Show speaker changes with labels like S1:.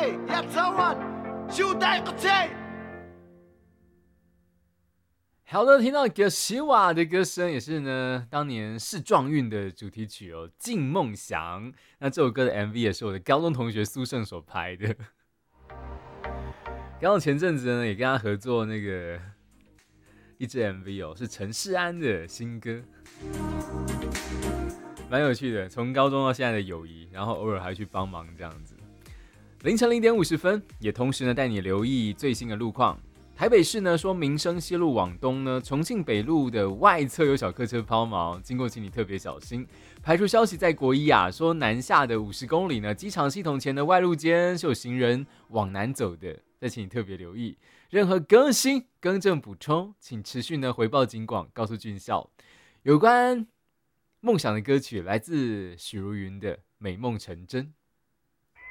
S1: 好的，听到格西瓦的歌声，也是呢当年世壮运的主题曲哦，《进梦想》。那这首歌的 MV 也是我的高中同学苏胜所拍的。刚好前阵子呢，也跟他合作那个一支 MV 哦，是陈世安的新歌，蛮有趣的。从高中到现在的友谊，然后偶尔还去帮忙这样子。凌晨0:50，也同时呢带你留意最新的路况。台北市呢说民生西路往东呢，重庆北路的外侧有小客车抛锚，经过请你特别小心。排除消息在国一啊，说南下的50公里呢，机场系统前的外路间是有行人往南走的，再请你特别留意。任何更新、更正、补充，请持续呢回报警广，告诉军校。有关梦想的歌曲来自许茹芸的《美梦成真》。